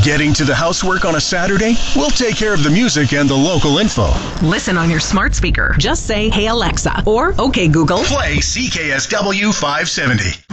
Getting to the housework on a Saturday? We'll take care of the music and the local info. Listen on your smart speaker. Just say, "Hey Alexa," or "Okay Google." Play CKSW 570.